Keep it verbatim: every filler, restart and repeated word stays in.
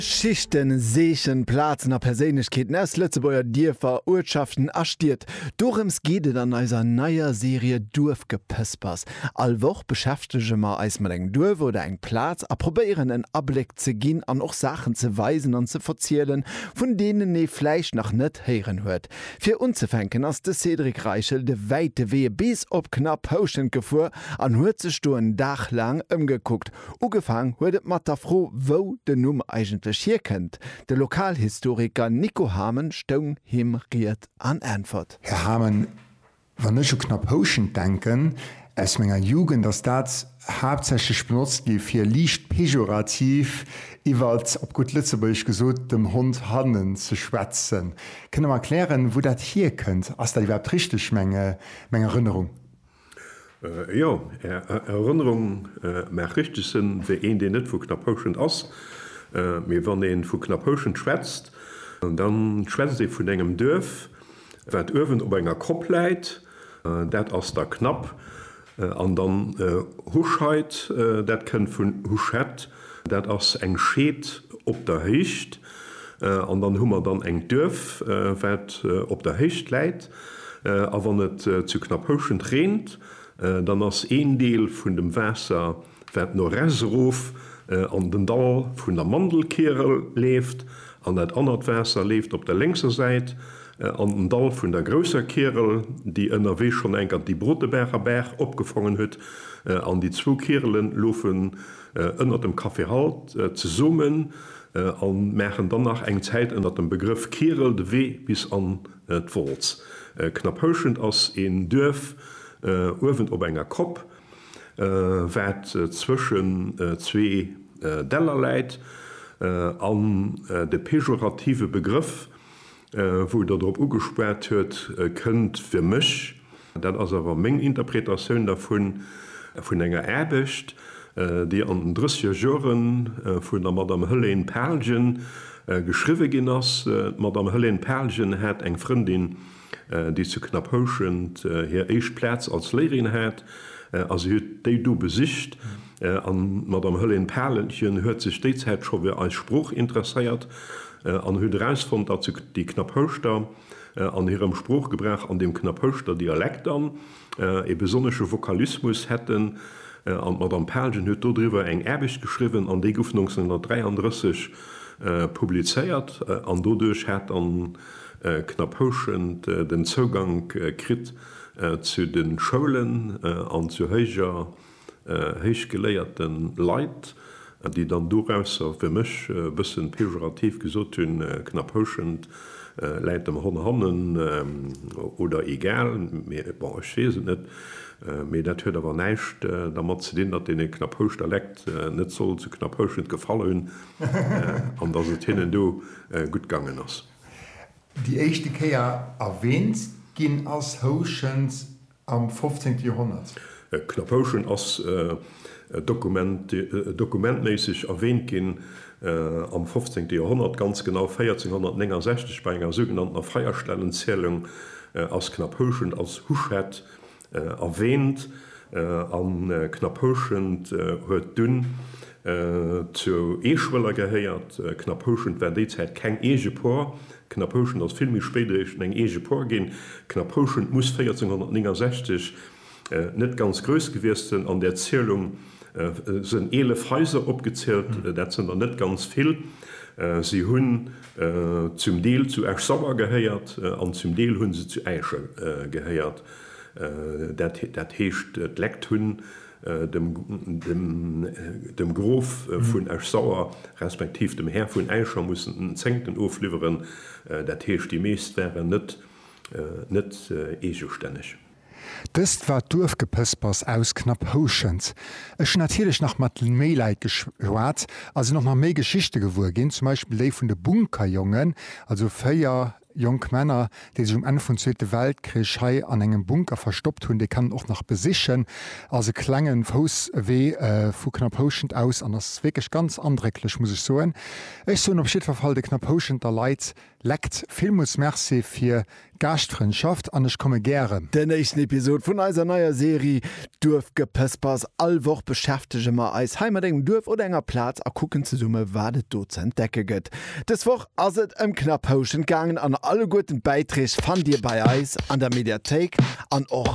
Schichten, Seechen, Plazen a Persönlichkeiten aus Lützebäuer Dörfer, Ortschaften astiert. Dorems geht es an einer neuer Serie Dorfgepespers. Allwoch beschäftige ma eis mit eng Dorf oder eng Platz, a probieren einen Abblick zu gehen, an auch Sachen zu weisen und zu erzählen, von denen ne Fleisch noch nicht hören hört. Für unzufänken als der Cedric Reichel de weite Wehe bis ob knapp Potion gefuhr, an hört sich du ein Dach lang umgeguckt. Ugefangen wurde mat da froh, wo de Nummer eigentlich hier kennt. Der Lokalhistoriker Nico Hamann stung him riert an Antwort. Herr Hamann, wenn ich knapp Potion denken, aus meiner Jugend, dass das hauptsächlich benutzt wie für leicht pejorativ, jeweils, ob gut Lützeburg gesagt, dem Hund Hannen zu schwätzen. Können wir erklären, wo das hier könnt? Ist das überhaupt richtig, meine, meine Erinnerung? Äh, ja, er, Erinnerung äh, mehr richtig sind, wie ein, der nicht von knapp Potion ist. Äh, wir wann den vu Knapposchen schwätzt, dann schwätzt sie vun engem Dörf, wat Öwen op enger Kopf leit, äh, dat ass der knapp, äh, an dann äh, Huschheit, äh, dat kennt vun Huschett, dat ass eng Scheet op der Hicht, äh, an dann hummer dann eng Dörf, äh, wat äh, op der Hicht leit, äh, a wann net äh, zu Knapposchen trent, äh, dann ass een Deel vun dem Wässer wat no Resruf, an den Dall vun der Mandelkerel leeft, an dat ander Wässer leeft op der längser Seite, an den Dall vun der grösser Kerel, die ënner wee schon enker die Broteberger Berg opgefangen huet, an die zwo Kerelen lofen ënner dem Kaffeehalt ze summen, an merken dann nach eng Zeit ënner dem Begriff Kerel de wee bis an et Volz. Knapp heuschend ass en Dörf owend op enger Kopf, äh, wat äh, zwischen äh, zwei äh, Deller leit, äh, an äh, de pejorative Begriff, äh, wo der darauf ugesperrt huet, äh, könnt für mich, dat as awer még Interpretationun davon vun enger Erbecht, äh, die an den dreißiger Joren äh, vun der Madame Helene Perlgen äh, geschriwe gin ass. Äh, Madame Helene Perlgen hat eng Freundin, äh, die zu knapp heuschend äh, hier Eichplatz als Lehrerin hat. Also déi du besicht äh, an Madame Helene Perlchen huet sich stets schon wie als Spruch interessiert, äh, an hureisfund dat ze die Knapphöster äh, an ihrem Spruch gebracht an dem Knapphöster Dialekt an äh, e besonnesche Vokalismus hätten äh, an Madame Perlchen huet dodriwer eng erbig geschrieben an de gouf neunzehnhundertdreiunddreißig äh, publizeiert äh, an dodurch hat an äh, Knapphöschend äh, den Zugang äh, krit Äh, zu den Schulen äh, an zu heicher äh, heich geleierten Leiit, äh, die dann durchaus fir mech äh, bisssen pejorativ gesot hun äh, knapp heuschend äh, Leiit dem Hon hannen äh, oder egal wesen net. Me dat huet awer neicht, äh, da mat ze den, dat den knapp heuchter lekt äh, net soll zu knapp heuschend gefallen hun, äh, an dats het hinnen do äh, gut gangen ass. Die echte Käier erwähnt, gin ass Houchens am fünfzehnten Jahrhundert. Äh, Knapp Houchen ass äh, Dokument, äh, dokumentmäßig erwähnt gin äh, am fünfzehnten Jahrhundert, ganz genau vierzehnhundertneunundsechzig bei einer sogenannten Feierstellenzählung äh, als Knapp Houchen als Huschet äh, erwähnt. Äh, an äh, Knapp Houchen huet äh, dünn äh, zu Eschweller geheiert. Äh, Knapp Houchen war derzeit kein Egepor. Knapp Heuschend als filmi spedech eng Egepor gin. Knapp Heuschend muss vierzehnhundertneunundsechzig äh, net ganz grös gewesen. An der Zählung äh, sind elf Häuser opgezählt, mhm. dat sind er net ganz viel. Äh, sie hunn äh, zum Deel zu Eschsauer geheiert, äh, an zum Deel hunn sie zu Eiche äh, geheiert. Äh, dat, dat heescht äh, lekt hunn dem, dem, dem Grof äh, vun Eschsauer respektiv dem Herr vun Eicher mussssen den Zengten ofliveren, äh, dat heescht die meest wären net äh, net äh, esostännech. Dëst war Dorfgepespers aus Knapp Houchens. Ech natierlech nach mat Méleit geschwaart, also noch mal méi Geschichte gewur gin, zum Beispiel léi vun de Bunkerjungen, also Féier Jong Männer, die sich um Ende von Zweite Weltkrieg an engem Bunker verstoppt hun, die kann auch nach besichen, also klangen Fuß weh äh, vu Knapp Houchend aus, an das wirklich ganz andrecklich muss ich so. Ich so op Schiedverfall de Knapp Houchend der Leiit leckt Filmus Merci fir Gastfreundschaft an ich komme gerne. Der nächsten Episode von einer neuer Serie Dorf gepespers allwoch beschäftige ma als Heimatding Dorf oder enger Platz a gucken zu summe wadet dort zu entdecke geht. Das woch aset im Knapphauschen gangen an alle guten Beiträge fand dir bei Eis an der Mediathek an och